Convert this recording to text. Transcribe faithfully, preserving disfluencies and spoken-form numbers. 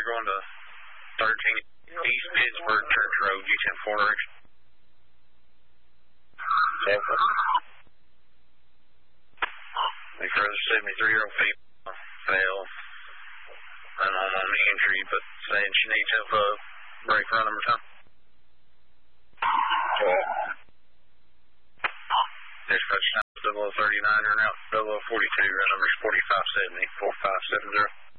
you're going to thirteen East Pittsburgh Church Road, U ten four direction. Denver. The crew's seventy-three year old female fell unknown on the entry, but saying she needs help uh, break run number time. Okay. Dispatch time double oh thirty-nine, or now double oh forty-two, run number's forty-five seventy, four five seven zero.